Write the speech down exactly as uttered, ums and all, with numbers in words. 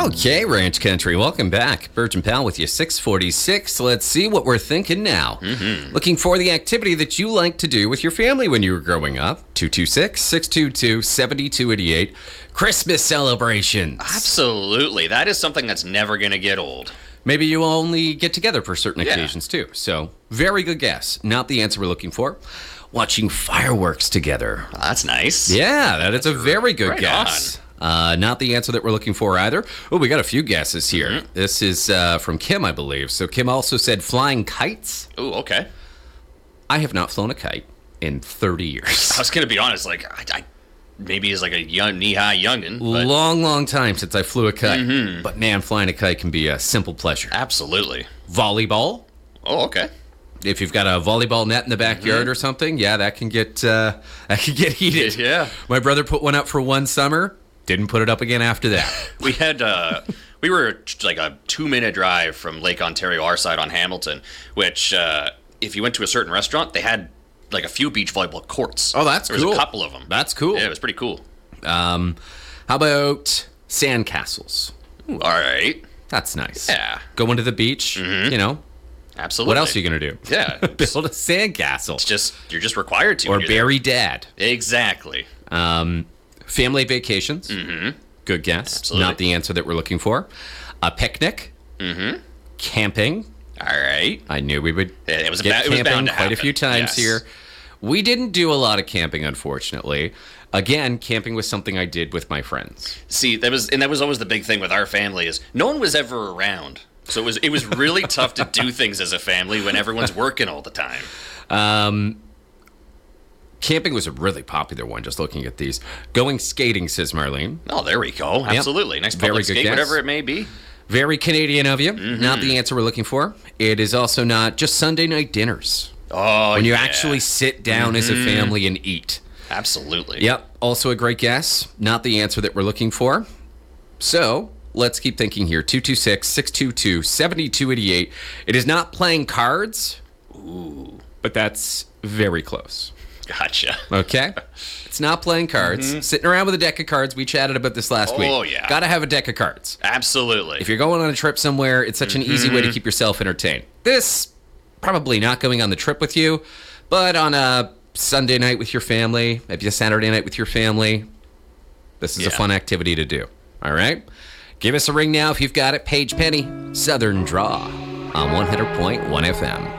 Okay, Ranch Country, welcome back. Virgin Pal with you, six forty-six. Let's see what we're thinking now. Mm-hmm. Looking for the activity that you like to do with your family when you were growing up. two two six, six two two, seven two eight eight. Christmas celebrations. Absolutely. That is something that's never going to get old. Maybe you only get together for certain Yeah. occasions, too. So, very good guess. Not the answer we're looking for. Watching fireworks together. Well, that's nice. Yeah, that is a very good right guess. Uh, not the answer that we're looking for either. Oh, we got a few guesses here. Mm-hmm. This is uh, from Kim, I believe. So Kim also said flying kites. Ooh, okay. I have not flown a kite in thirty years. I was going to be honest, like, I, I maybe as like a young, knee-high youngin', but Long, long time since I flew a kite. Mm-hmm. But man, flying a kite can be a simple pleasure. absolutely. Volleyball. Oh, okay. If you've got a volleyball net in the backyard or something, yeah, that can get uh, that can get heated. Yeah. My brother put one up for one summer. Didn't put it up again after that. We had, uh, we were like a two-minute drive from Lake Ontario, our side on Hamilton, which, uh, if you went to a certain restaurant, they had like a few beach volleyball courts. Oh, that's there cool. was a couple of them. That's cool. Yeah, it was pretty cool. Um, how about sandcastles? Ooh, all right. That's nice. Yeah. Going to the beach, you know. Absolutely. What else are you going to do? Yeah. Build a sandcastle. It's just, you're just required to. Or when you're there. bury dad. Exactly. Um, family vacations. Mm-hmm. Good guess. Absolutely. Not the answer that we're looking for. A picnic. Mm-hmm. Camping. All right. I knew we would Yeah, it was get ba- it was camping bound to quite a happen. few times Yes. here. We didn't do a lot of camping, unfortunately. Again, camping was something I did with my friends. See, that was and that was always the big thing with our family is no one was ever around. So it was it was really tough to do things as a family when everyone's working all the time. Um, camping was a really popular one, just looking at these. Going skating, says Marlene. Oh, there we go. Absolutely. Nice Very public good skate, guess. whatever it may be. Very Canadian of you. Mm-hmm. Not the answer we're looking for. It is also not just Sunday night dinners. Oh, When you yeah. actually sit down as a family and eat. Absolutely. Yep, also a great guess. Not the answer that we're looking for. So, let's keep thinking here. two two six, six two two, seven two eight eight. It is not playing cards. Ooh. But that's very close. Gotcha. Okay? It's not playing cards. Sitting around with a deck of cards. We chatted about this last week. Oh, yeah. Gotta have a deck of cards. Absolutely. If you're going on a trip somewhere, it's such an easy way to keep yourself entertained. This, probably not going on the trip with you, but on a Sunday night with your family, maybe a Saturday night with your family, this is a Yeah. fun activity to do. All right? Give us a ring now if you've got it. Paige Penny, Southern Draw on one hundred point one F M.